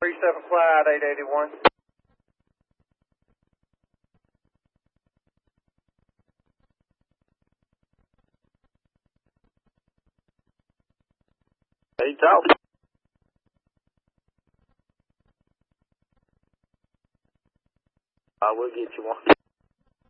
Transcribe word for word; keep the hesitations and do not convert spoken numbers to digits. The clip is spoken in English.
three seven flight eight eighty-one. Hey, talk. I will get you one.